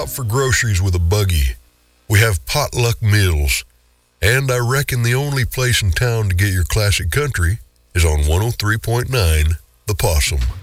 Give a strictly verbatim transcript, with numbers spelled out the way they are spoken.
Out for groceries with a buggy. We have potluck meals. And I reckon the only place in town to get your classic country is on one oh three point nine The Possum.